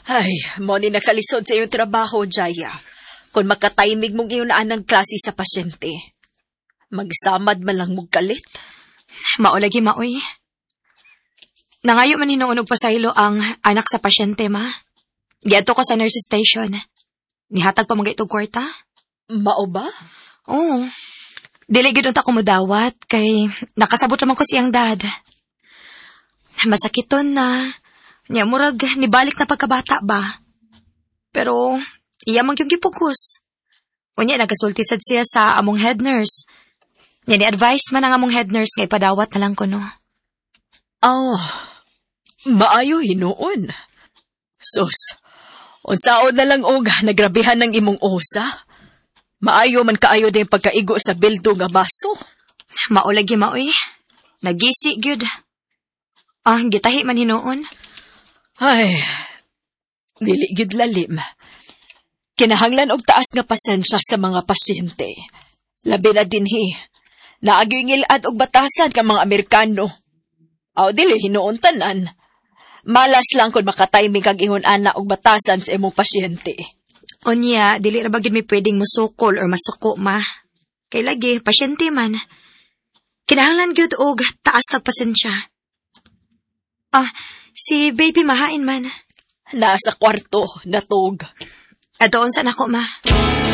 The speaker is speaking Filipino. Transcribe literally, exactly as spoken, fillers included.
Ay, mo ni nakalisod sa iyong trabaho, Jaya. Kung makataymig mong iyon na ng klase sa pasyente, magsamad man lang mong kalit. Maulagi maoy. Nangayo man hinuon og pasaylo ang anak sa pasyente, ma. Giadto ko sa nurse station. Nihatag pa mga itong kwarta? Mao ba? Oo. Dili gid unta ko modawat kay nakasabot naman ko siyang dad. Masakiton na. Nya murag nibalik na pagkabata ba. Pero iya man gyud gipugus. Unya nagasulti sad siya sa among head nurse. Nya ni-advise man ang among head nurse nga ipadawat na lang ko no. Oh, maayo hinuon. Sus, unsaon na lang og nagrabihan ng imong osa. Maayo man kaayo din pagkaigo sa bildo nga baso. Maulagi maoy. Nagisi gyud. Ah, gitahi man hinuon. Ay, dili gyud lalim. Kinahanglan og taas nga pasensya sa mga pasyente. Labi na dinhi. Naagyoy ngilad og batasan ka mga Amerikano. Aw dili hinuon tanan. Malas lang kung makatayming kag ingon ana og batasan sa imong pasyente. Onya, dili ra ba gid mi pwedeng musukol or masuko, ma. Kay lagi pasyente man. Kinahanglan gyud og taas kag pasensya. Ah, si baby mahain man. Nasa kwarto, natog. Adoon sa nako, ma.